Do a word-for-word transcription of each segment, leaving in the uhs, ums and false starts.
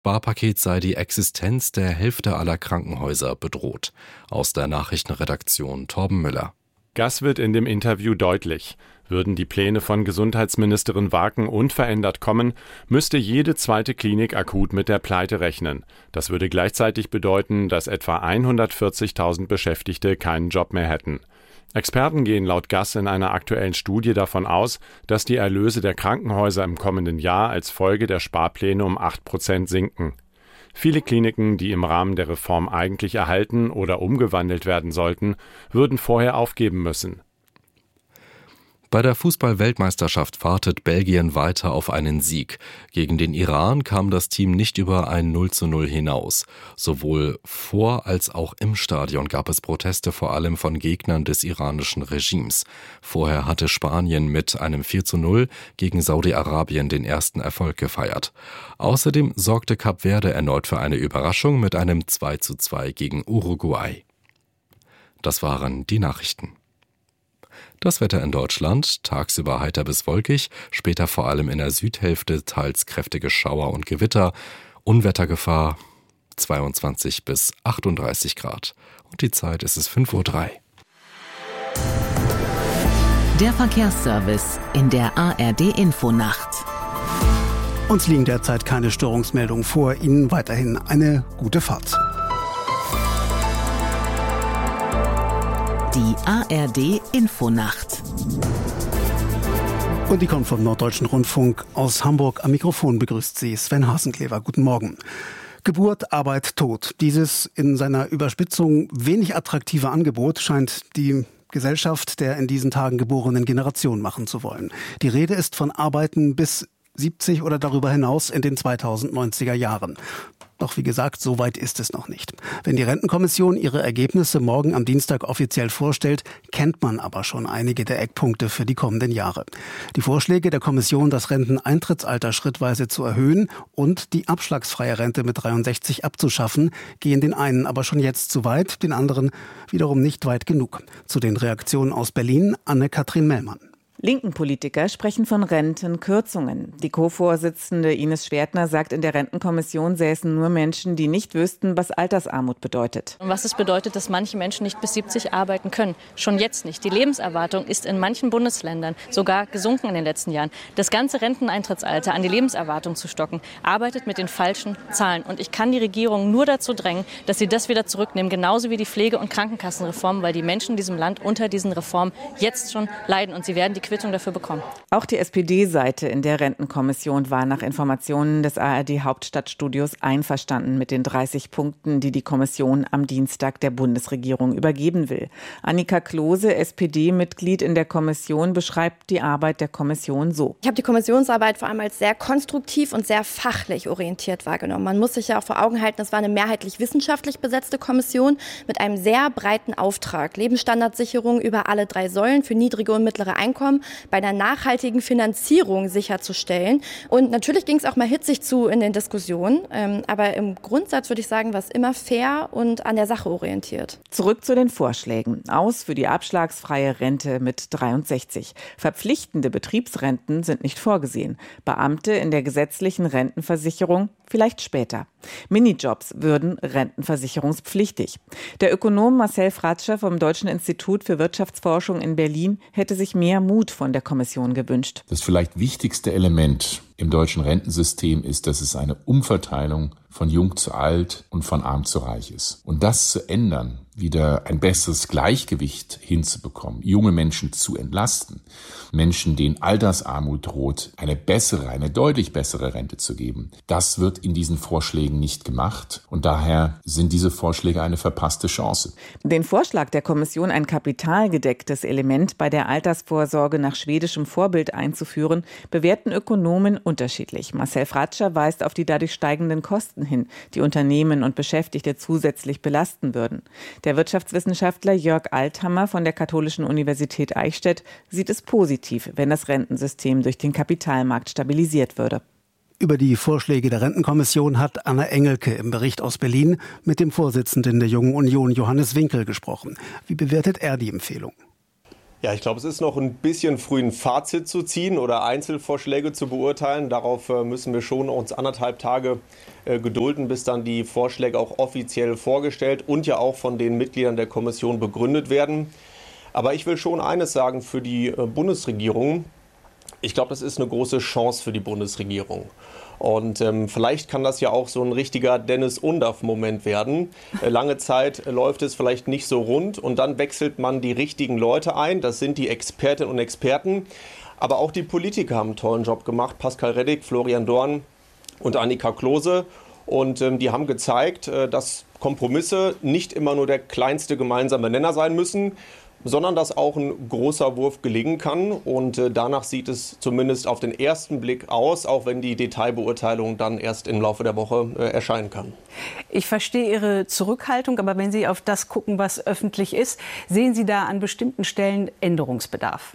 Sparpaket sei die Existenz der Hälfte aller Krankenhäuser bedroht. Aus der Nachrichtenredaktion Torben Müller. Das wird in dem Interview deutlich. Würden die Pläne von Gesundheitsministerin Waken unverändert kommen, müsste jede zweite Klinik akut mit der Pleite rechnen. Das würde gleichzeitig bedeuten, dass etwa hundertvierzigtausend Beschäftigte keinen Job mehr hätten. Experten gehen laut Gass in einer aktuellen Studie davon aus, dass die Erlöse der Krankenhäuser im kommenden Jahr als Folge der Sparpläne um acht Prozent sinken. Viele Kliniken, die im Rahmen der Reform eigentlich erhalten oder umgewandelt werden sollten, würden vorher aufgeben müssen. Bei der Fußball-Weltmeisterschaft wartet Belgien weiter auf einen Sieg. Gegen den Iran kam das Team nicht über ein null zu null hinaus. Sowohl vor als auch im Stadion gab es Proteste, vor allem von Gegnern des iranischen Regimes. Vorher hatte Spanien mit einem vier zu null gegen Saudi-Arabien den ersten Erfolg gefeiert. Außerdem sorgte Kap Verde erneut für eine Überraschung mit einem zwei zu zwei gegen Uruguay. Das waren die Nachrichten. Das Wetter in Deutschland, tagsüber heiter bis wolkig, später vor allem in der Südhälfte teils kräftige Schauer und Gewitter, Unwettergefahr zweiundzwanzig bis achtunddreißig Grad. Und die Zeit ist es fünf Uhr drei. Der Verkehrsservice in der A R D-Infonacht. Uns liegen derzeit keine Störungsmeldungen vor. Ihnen weiterhin eine gute Fahrt. Die A R D-Infonacht. Und die kommt vom Norddeutschen Rundfunk aus Hamburg. Am Mikrofon begrüßt sie Sven Hasenklever. Guten Morgen. Geburt, Arbeit, Tod. Dieses in seiner Überspitzung wenig attraktive Angebot scheint die Gesellschaft der in diesen Tagen geborenen Generation machen zu wollen. Die Rede ist von Arbeiten bis siebzig oder darüber hinaus in den zweitausendneunziger Jahren. Doch wie gesagt, so weit ist es noch nicht. Wenn die Rentenkommission ihre Ergebnisse morgen am Dienstag offiziell vorstellt, kennt man aber schon einige der Eckpunkte für die kommenden Jahre. Die Vorschläge der Kommission, das Renteneintrittsalter schrittweise zu erhöhen und die abschlagsfreie Rente mit dreiundsechzig abzuschaffen, gehen den einen aber schon jetzt zu weit, den anderen wiederum nicht weit genug. Zu den Reaktionen aus Berlin, Anne-Kathrin Mellmann. Linken Politiker sprechen von Rentenkürzungen. Die Co-Vorsitzende Ines Schwertner sagt, in der Rentenkommission säßen nur Menschen, die nicht wüssten, was Altersarmut bedeutet. Und was es bedeutet, dass manche Menschen nicht bis siebzig arbeiten können. Schon jetzt nicht. Die Lebenserwartung ist in manchen Bundesländern sogar gesunken in den letzten Jahren. Das ganze Renteneintrittsalter an die Lebenserwartung zu stocken, arbeitet mit den falschen Zahlen. Und ich kann die Regierung nur dazu drängen, dass sie das wieder zurücknehmen, genauso wie die Pflege- und Krankenkassenreform, weil die Menschen in diesem Land unter diesen Reformen jetzt schon leiden und sie werden die Quittung dafür bekommen. Auch die S P D-Seite in der Rentenkommission war nach Informationen des A R D-Hauptstadtstudios einverstanden mit den dreißig Punkten, die die Kommission am Dienstag der Bundesregierung übergeben will. Annika Klose, S P D-Mitglied in der Kommission, beschreibt die Arbeit der Kommission so. Ich habe die Kommissionsarbeit vor allem als sehr konstruktiv und sehr fachlich orientiert wahrgenommen. Man muss sich ja auch vor Augen halten, es war eine mehrheitlich wissenschaftlich besetzte Kommission mit einem sehr breiten Auftrag. Lebensstandardsicherung über alle drei Säulen für niedrige und mittlere Einkommen, bei einer nachhaltigen Finanzierung sicherzustellen. Und natürlich ging es auch mal hitzig zu in den Diskussionen. Ähm, aber im Grundsatz würde ich sagen, war es immer fair und an der Sache orientiert. Zurück zu den Vorschlägen. Aus für die abschlagsfreie Rente mit dreiundsechzig. Verpflichtende Betriebsrenten sind nicht vorgesehen. Beamte in der gesetzlichen Rentenversicherung vielleicht später. Minijobs würden rentenversicherungspflichtig. Der Ökonom Marcel Fratscher vom Deutschen Institut für Wirtschaftsforschung in Berlin hätte sich mehr Mut von der Kommission gewünscht. Das vielleicht wichtigste Element im deutschen Rentensystem ist, dass es eine Umverteilung von jung zu alt und von arm zu reich ist. Und das zu ändern, wieder ein besseres Gleichgewicht hinzubekommen, junge Menschen zu entlasten, Menschen, denen Altersarmut droht, eine bessere, eine deutlich bessere Rente zu geben, das wird in diesen Vorschlägen nicht gemacht. Und daher sind diese Vorschläge eine verpasste Chance. Den Vorschlag der Kommission, ein kapitalgedecktes Element bei der Altersvorsorge nach schwedischem Vorbild einzuführen, bewerten Ökonomen unterschiedlich. Marcel Fratscher weist auf die dadurch steigenden Kosten hin, die Unternehmen und Beschäftigte zusätzlich belasten würden. Der Wirtschaftswissenschaftler Jörg Althammer von der Katholischen Universität Eichstätt sieht es positiv, wenn das Rentensystem durch den Kapitalmarkt stabilisiert würde. Über die Vorschläge der Rentenkommission hat Anna Engelke im Bericht aus Berlin mit dem Vorsitzenden der Jungen Union, Johannes Winkel, gesprochen. Wie bewertet er die Empfehlung? Ja, ich glaube, es ist noch ein bisschen früh, ein Fazit zu ziehen oder Einzelvorschläge zu beurteilen. Darauf äh, müssen wir schon uns anderthalb Tage äh, gedulden, bis dann die Vorschläge auch offiziell vorgestellt und ja auch von den Mitgliedern der Kommission begründet werden. Aber ich will schon eines sagen für die äh, Bundesregierung. Ich glaube, das ist eine große Chance für die Bundesregierung. Und ähm, vielleicht kann das ja auch so ein richtiger Dennis-Undaff-Moment werden. Äh, lange Zeit äh, läuft es vielleicht nicht so rund und dann wechselt man die richtigen Leute ein. Das sind die Expertinnen und Experten. Aber auch die Politiker haben einen tollen Job gemacht. Pascal Reddick, Florian Dorn und Annika Klose. Und ähm, die haben gezeigt, äh, dass Kompromisse nicht immer nur der kleinste gemeinsame Nenner sein müssen, sondern dass auch ein großer Wurf gelingen kann. Und äh, danach sieht es zumindest auf den ersten Blick aus, auch wenn die Detailbeurteilung dann erst im Laufe der Woche äh, erscheinen kann. Ich verstehe Ihre Zurückhaltung, aber wenn Sie auf das gucken, was öffentlich ist, sehen Sie da an bestimmten Stellen Änderungsbedarf?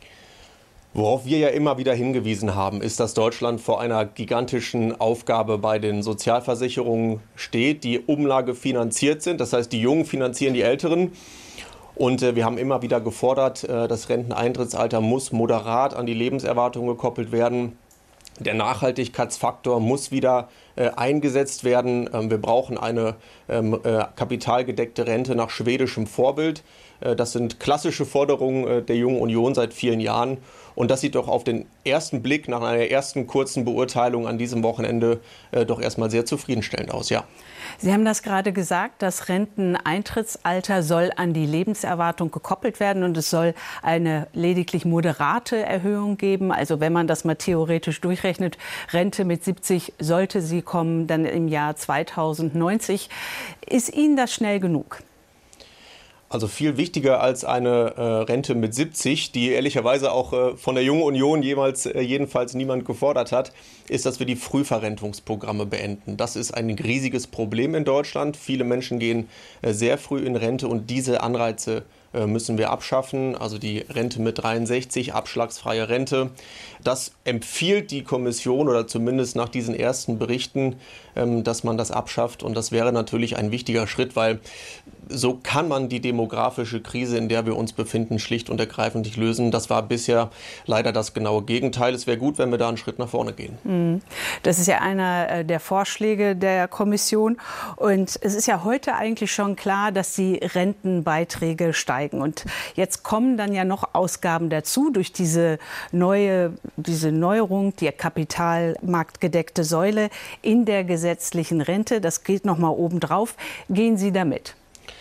Worauf wir ja immer wieder hingewiesen haben, ist, dass Deutschland vor einer gigantischen Aufgabe bei den Sozialversicherungen steht, die umlagefinanziert sind. Das heißt, die Jungen finanzieren die Älteren. Und äh, wir haben immer wieder gefordert, äh, das Renteneintrittsalter muss moderat an die Lebenserwartung gekoppelt werden. Der Nachhaltigkeitsfaktor muss wieder äh, eingesetzt werden. Ähm, wir brauchen eine ähm, äh, kapitalgedeckte Rente nach schwedischem Vorbild. Äh, das sind klassische Forderungen äh, der Jungen Union seit vielen Jahren. Und das sieht doch auf den ersten Blick nach einer ersten kurzen Beurteilung an diesem Wochenende äh, doch erstmal sehr zufriedenstellend aus, ja. Sie haben das gerade gesagt, das Renteneintrittsalter soll an die Lebenserwartung gekoppelt werden und es soll eine lediglich moderate Erhöhung geben. Also wenn man das mal theoretisch durchrechnet, Rente mit siebzig sollte sie kommen dann im Jahr zweitausendneunzig. Ist Ihnen das schnell genug? Also viel wichtiger als eine äh, Rente mit siebzig, die ehrlicherweise auch äh, von der Jungen Union jemals, äh, jedenfalls niemand gefordert hat, ist, dass wir die Frühverrentungsprogramme beenden. Das ist ein riesiges Problem in Deutschland. Viele Menschen gehen äh, sehr früh in Rente und diese Anreize äh, müssen wir abschaffen. Also die Rente mit dreiundsechzig, abschlagsfreie Rente. Das empfiehlt die Kommission oder zumindest nach diesen ersten Berichten, ähm, dass man das abschafft. Und das wäre natürlich ein wichtiger Schritt, weil so kann man die demografische Krise, in der wir uns befinden, schlicht und ergreifend nicht lösen. Das war bisher leider das genaue Gegenteil. Es wäre gut, wenn wir da einen Schritt nach vorne gehen. Das ist ja einer der Vorschläge der Kommission. Und es ist ja heute eigentlich schon klar, dass die Rentenbeiträge steigen. Und jetzt kommen dann ja noch Ausgaben dazu durch diese neue, diese Neuerung, die kapitalmarktgedeckte Säule in der gesetzlichen Rente. Das geht noch mal obendrauf. Gehen Sie damit?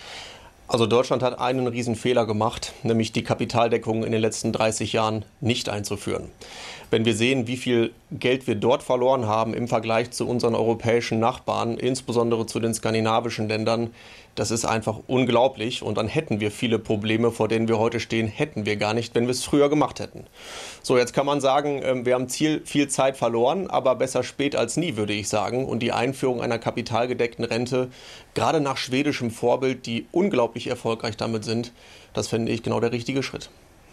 Also Deutschland hat einen riesen Fehler gemacht, nämlich die Kapitaldeckung in den letzten dreißig Jahren nicht einzuführen. Wenn wir sehen, wie viel Geld wir dort verloren haben im Vergleich zu unseren europäischen Nachbarn, insbesondere zu den skandinavischen Ländern, das ist einfach unglaublich. Und dann hätten wir viele Probleme, vor denen wir heute stehen, hätten wir gar nicht, wenn wir es früher gemacht hätten. So, jetzt kann man sagen, wir haben Ziel, viel Zeit verloren, aber besser spät als nie, würde ich sagen. Und die Einführung einer kapitalgedeckten Rente, gerade nach schwedischem Vorbild, die unglaublich erfolgreich damit sind, das fände ich genau der richtige Schritt.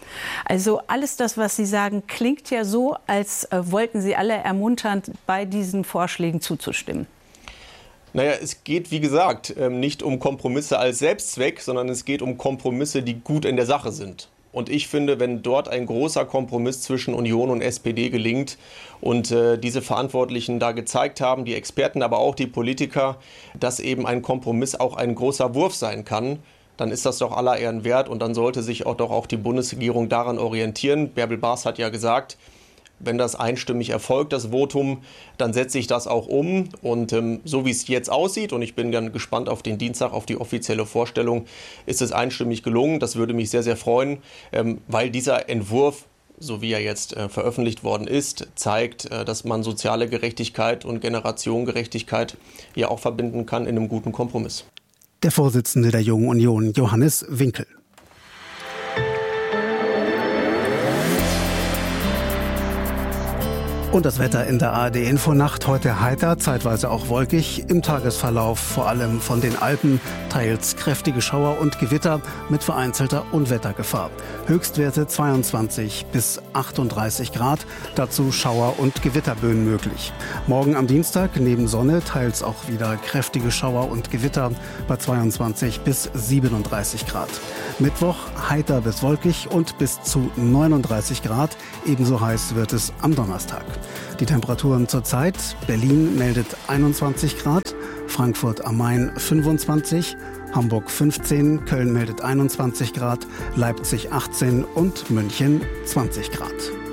Also alles das, was Sie sagen, klingt ja so, als äh, wollten Sie alle ermuntern, bei diesen Vorschlägen zuzustimmen. Naja, es geht, wie gesagt, nicht um Kompromisse als Selbstzweck, sondern es geht um Kompromisse, die gut in der Sache sind. Und ich finde, wenn dort ein großer Kompromiss zwischen Union und S P D gelingt und äh, diese Verantwortlichen da gezeigt haben, die Experten, aber auch die Politiker, dass eben ein Kompromiss auch ein großer Wurf sein kann, dann ist das doch aller Ehren wert und dann sollte sich auch doch auch die Bundesregierung daran orientieren. Bärbel Baas hat ja gesagt, wenn das einstimmig erfolgt, das Votum, dann setze ich das auch um. Und ähm, so wie es jetzt aussieht, und ich bin dann gespannt auf den Dienstag, auf die offizielle Vorstellung, ist es einstimmig gelungen. Das würde mich sehr, sehr freuen, ähm, weil dieser Entwurf, so wie er jetzt äh, veröffentlicht worden ist, zeigt, äh, dass man soziale Gerechtigkeit und Generationengerechtigkeit ja auch verbinden kann in einem guten Kompromiss. Der Vorsitzende der Jungen Union, Johannes Winkel. Und das Wetter in der A R D-Infonacht heute heiter, zeitweise auch wolkig. Im Tagesverlauf vor allem von den Alpen teils kräftige Schauer und Gewitter mit vereinzelter Unwettergefahr. Höchstwerte zweiundzwanzig bis achtunddreißig Grad, dazu Schauer- und Gewitterböen möglich. Morgen am Dienstag neben Sonne teils auch wieder kräftige Schauer und Gewitter bei zweiundzwanzig bis siebenunddreißig Grad. Mittwoch heiter bis wolkig und bis zu neununddreißig Grad. Ebenso heiß wird es am Donnerstag. Die Temperaturen zurzeit: Berlin meldet einundzwanzig Grad, Frankfurt am Main fünfundzwanzig, Hamburg fünfzehn, Köln meldet einundzwanzig Grad, Leipzig achtzehn und München zwanzig Grad.